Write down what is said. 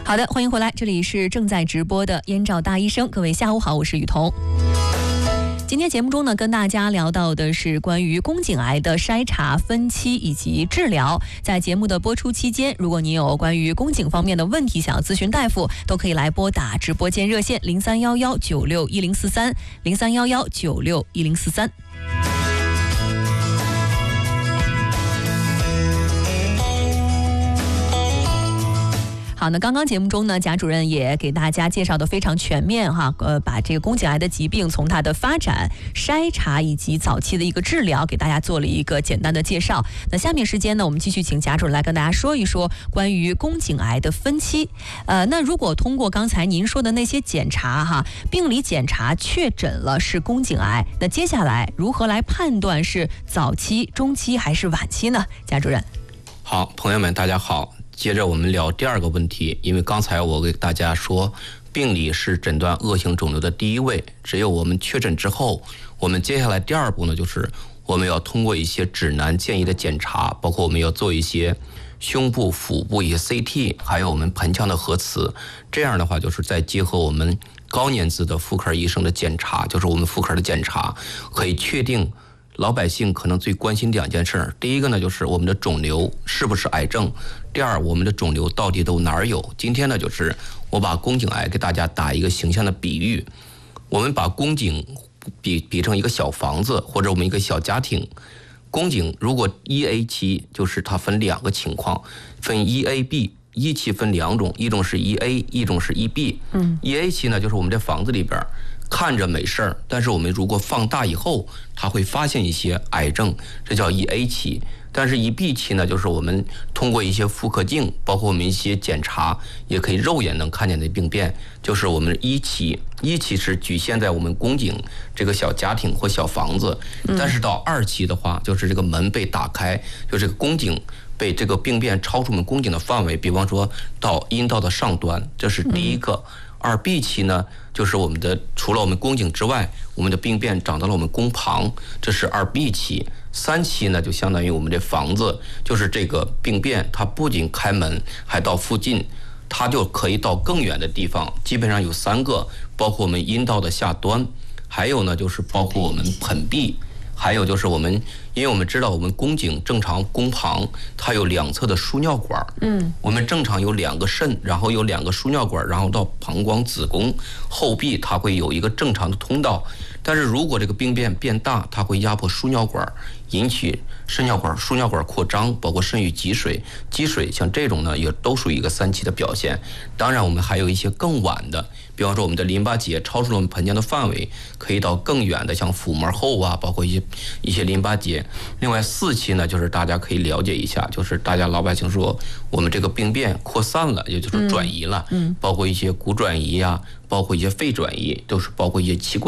好的，欢迎回来，这里是正在直播的燕赵大医生，各位下午好，我是雨桐。今天节目中呢，跟大家聊到的是关于宫颈癌的筛查、分期以及治疗。在节目的播出期间，如果你有关于宫颈方面的问题想要咨询大夫，都可以来拨打直播间热线0311961043，0311961043。好，那刚刚节目中呢，贾主任也给大家介绍的非常全面哈，把这个宫颈癌的疾病从它的发展、筛查以及早期的一个治疗，给大家做了一个简单的介绍。那下面时间呢，我们继续请贾主任来跟大家说一说关于宫颈癌的分期。那如果通过刚才您说的那些检查哈，病理检查确诊了是宫颈癌，那接下来如何来判断是早期、中期还是晚期呢？贾主任。 好，朋友们，大家好。接着我们聊第二个问题，因为刚才我给大家说，病理是诊断恶性肿瘤的第一位，只有我们确诊之后，我们接下来第二步呢，就是我们要通过一些指南建议的检查，包括我们要做一些胸部、腹部一些 CT， 还有我们盆腔的核磁，这样的话就是再结合我们高年资的妇科医生的检查，就是我们妇科的检查，可以确定老百姓可能最关心两件事，第一个呢就是我们的肿瘤是不是癌症，第二我们的肿瘤到底都哪儿有。今天呢就是我把宫颈癌给大家打一个形象的比喻，我们把宫颈比成一个小房子或者我们一个小家庭。宫颈如果 1A 期就是它分两个情况，分 1AB， 一期分两种，一种是 1A， 一种是 1B。1A 期呢就是我们这房子里边看着没事儿，但是我们如果放大以后，它会发现一些癌症，这叫 1A 期。但是 1B 期呢，就是我们通过一些妇科镜，包括我们一些检查，也可以肉眼能看见的病变，就是我们1期。1期是局限在我们宫颈这个小家庭或小房子，但是到2期的话，就是这个门被打开，就这个宫颈被这个病变超出我们宫颈的范围，比方说到阴道的上端，这是第一个。2B 期呢，就是我们的除了我们宫颈之外，我们的病变长到了我们宫旁，这是2B 期。3期呢，就相当于我们这房子，就是这个病变，它不仅开门，还到附近，它就可以到更远的地方。基本上有3个，包括我们阴道的下端，还有呢就是包括我们盆壁。还有就是我们，因为我们知道我们宫颈正常宫旁它有两侧的输尿管，我们正常有2个肾，然后有2个输尿管，然后到膀胱、子宫、后壁，它会有一个正常的通道。但是如果这个病变变大，它会压迫输尿管，引起输尿管扩张，包括肾盂积水，像这种呢也都属于一个3期的表现。当然我们还有一些更晚的，比方说我们的淋巴结超出了我们盆腔的范围，可以到更远的，像腹膜后啊，包括一些淋巴结。另外4期呢，就是大家可以了解一下，就是大家老百姓说我们这个病变扩散了，也就是转移了，包括一些骨转移啊，包括一些肺转移，都是包括一些器官